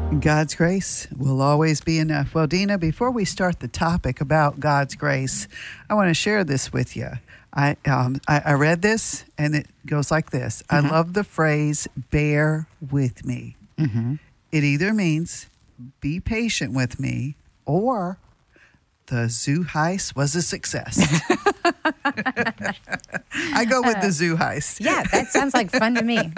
God's grace will always be enough. Well, Dina, before we start the topic about God's grace, I want to share this with you. I read this, and it goes like this. I love the phrase, bear with me. It either means be patient with me, or the zoo heist was a success. I go with the zoo heist. Yeah, that sounds like fun to me.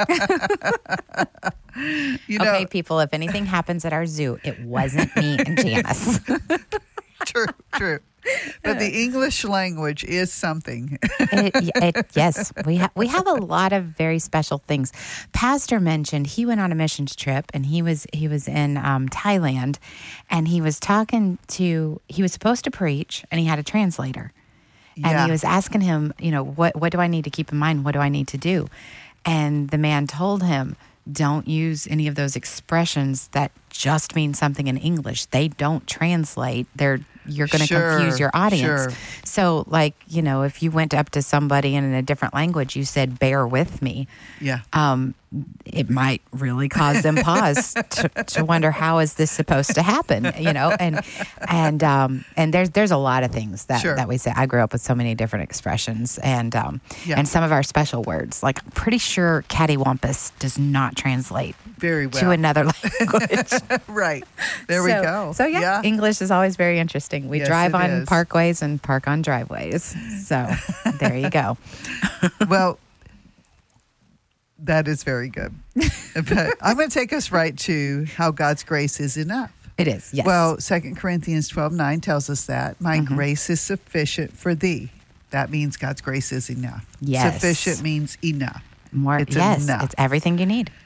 Okay, people, if anything happens at our zoo, it wasn't me and Janice. True. But the English language is something. Yes, we have a lot of very special things. Pastor mentioned he went on a missions trip, and he was in Thailand, and he was supposed to preach, and he had a translator. And he was asking him, what do I need to keep in mind? What do I need to do? And the man told him, don't use any of those expressions that just mean something in English. They don't translate. You're going to confuse your audience. Sure. So, if you went up to somebody in a different language, you said, bear with me. Yeah. It might really cause them pause to wonder, how is this supposed to happen? And there's a lot of things that we say. I grew up with so many different expressions and some of our special words. Like, I'm pretty sure cattywampus does not translate very well to another language. Right. There we go. So English is always very interesting. We drive on parkways and park on driveways. So there you go. Well, that is very good. But I'm going to take us right to how God's grace is enough. It is, yes. Well, 2 Corinthians 12:9 tells us that. My grace is sufficient for thee. That means God's grace is enough. Yes. Sufficient means enough. It's enough. It's everything you need.